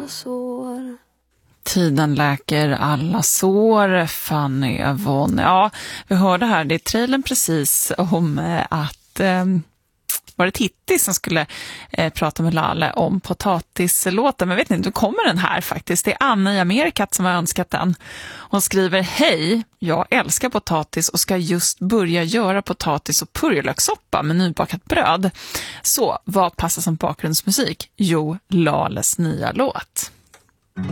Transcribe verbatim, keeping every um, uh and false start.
alla sår. Tiden läker alla sår, Fanny Avon. Ja, vi hörde här, det är trailern precis om eh, att eh, var det Titti som skulle eh, prata med Lalle om potatislåten. Men vet ni, då kommer den här faktiskt. Det är Anna i Amerikat som har önskat den. Hon skriver: hej, jag älskar potatis och ska just börja göra potatis- och purjolökssoppa med nybakat bröd. Så, vad passar som bakgrundsmusik? Jo, Lales nya låt.